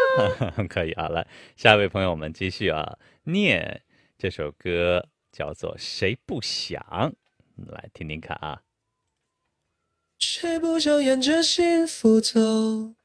可以啊，来，下一位朋友，我们继续啊，念这首歌叫做《谁不想》，来听听看啊。 谁不想沿着幸福走？